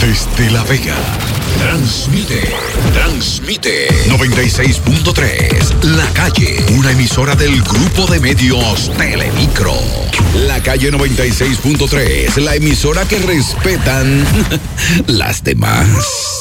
Desde La Vega, transmite 96.3, La Calle, una emisora del grupo de medios Telemicro. La Calle 96.3, la emisora que respetan las demás.